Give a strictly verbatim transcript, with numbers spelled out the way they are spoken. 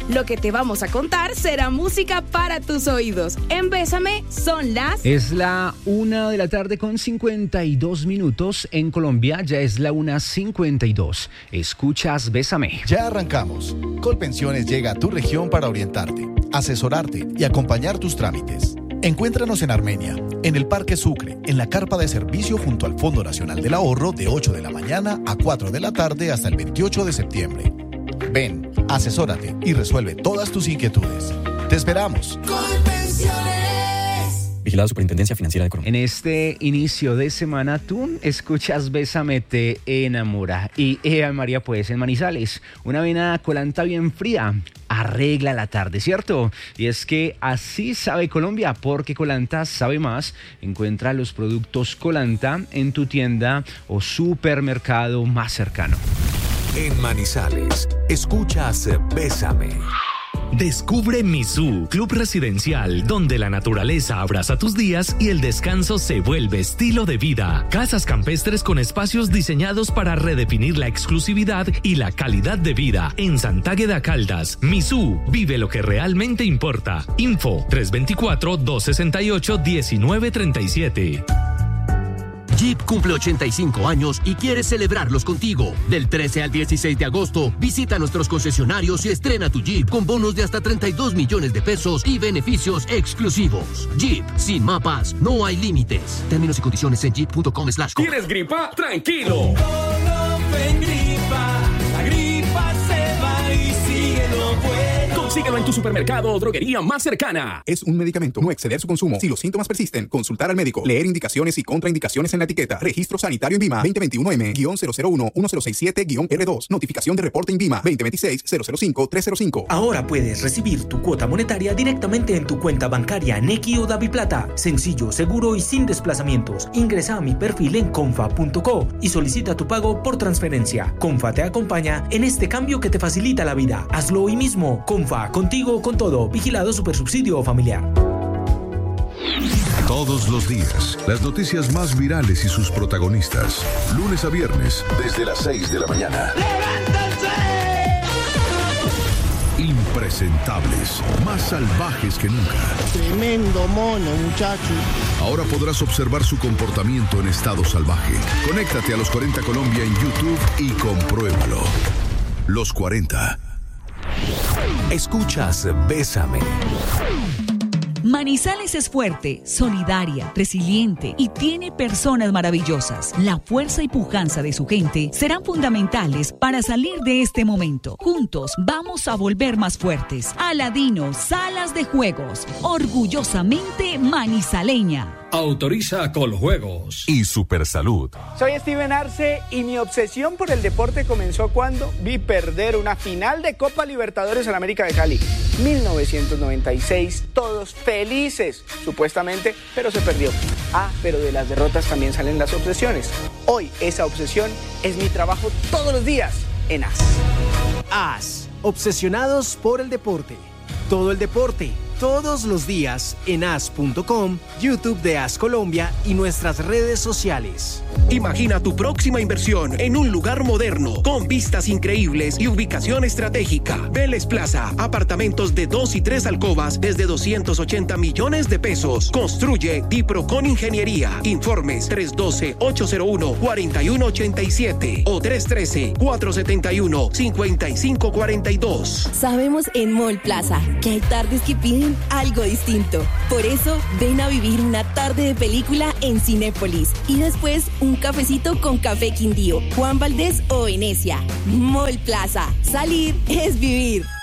Lo que te vamos a contar será música para tus oídos. En Bésame son las... Es la una de la tarde con cincuenta y dos minutos. En Colombia ya es la una cincuenta y dos. Escuchas Bésame. Ya arrancamos. Colpensiones llega a tu región para orientarte, asesorarte y acompañar tus trámites. Encuéntranos en Armenia, en el Parque Sucre, en la carpa de servicio junto al Fondo Nacional del Ahorro de ocho de la mañana a cuatro de la tarde hasta el veintiocho de septiembre. Ven, asesórate y resuelve todas tus inquietudes. ¡Te esperamos! Colpensiones. Vigilada Superintendencia Financiera de Colombia. En este inicio de semana tú escuchas Bésame te enamora. Y Eva María, pues en Manizales, una avena colanta bien fría arregla la tarde, ¿cierto? Y es que así sabe Colombia, porque Colanta sabe más. Encuentra los productos Colanta en tu tienda o supermercado más cercano. En Manizales, escuchas Bésame. Descubre Misú, club residencial, donde la naturaleza abraza tus días y el descanso se vuelve estilo de vida. Casas campestres con espacios diseñados para redefinir la exclusividad y la calidad de vida. En Santágueda Caldas, Misú, vive lo que realmente importa. Info tres dos cuatro, dos seis ocho, uno nueve tres siete. Jeep cumple ochenta y cinco años y quiere celebrarlos contigo. Del trece al dieciséis de agosto, visita nuestros concesionarios y estrena tu Jeep con bonos de hasta treinta y dos millones de pesos y beneficios exclusivos. Jeep, sin mapas, no hay límites. Términos y condiciones en jeep punto com slash compra. ¿Tienes gripa? ¡Tranquilo! Colofen gripa, la gripa se va y sigue lo bueno. Consíguelo en tu supermercado o droguería más cercana. Es un medicamento, no exceder su consumo. Si los síntomas persisten, consultar al médico. Leer indicaciones y contraindicaciones en la etiqueta. Registro sanitario INVIMA veinte veintiuno M cero cero uno uno cero seis siete R dos. Notificación de reporte INVIMA veinte veintiséis cero cero cinco tres cero cinco. Ahora puedes recibir tu cuota monetaria directamente en tu cuenta bancaria Nequi o DaviPlata. Sencillo, seguro y sin desplazamientos. Ingresa a mi perfil en confa punto co y solicita tu pago por transferencia. Confa te acompaña en este cambio que te facilita la vida. Hazlo hoy mismo. Confa, contigo con todo. Vigilado Supersubsidio Familiar. Todos los días, las noticias más virales y sus protagonistas. Lunes a viernes, desde las seis de la mañana. ¡Levántense! Impresentables, más salvajes que nunca. Tremendo mono, muchacho. Ahora podrás observar su comportamiento en estado salvaje. Conéctate a Los cuarenta Colombia en YouTube y compruébalo. Los cuarenta. Escuchas Bésame. Manizales es fuerte, solidaria, resiliente y tiene personas maravillosas. La fuerza y pujanza de su gente serán fundamentales para salir de este momento. Juntos vamos a volver más fuertes. Aladino, salas de juegos, orgullosamente manizaleña. Autoriza Coljuegos y Supersalud. Soy Steven Arce y mi obsesión por el deporte comenzó cuando vi perder una final de Copa Libertadores en América de Cali. mil novecientos noventa y seis, todos felices, supuestamente, pero se perdió. Ah, pero de las derrotas también salen las obsesiones. Hoy esa obsesión es mi trabajo todos los días en A S. A S, obsesionados por el deporte. Todo el deporte, todos los días en A S punto com, YouTube de A S Colombia y nuestras redes sociales. Imagina tu próxima inversión en un lugar moderno, con vistas increíbles y ubicación estratégica. Vélez Plaza, apartamentos de dos y tres alcobas desde doscientos ochenta millones de pesos. Construye Diprocon Ingeniería. Informes tres uno dos, ocho cero uno, cuatro uno ocho siete o tres uno tres, cuatro siete uno, cinco cinco cuatro dos. Sabemos en Mall Plaza que hay tardes que piden algo distinto. Por eso, ven a vivir una tarde de película en Cinépolis y después un cafecito con Café Quindío, Juan Valdés o Venecia. Mall Plaza. Salir es vivir.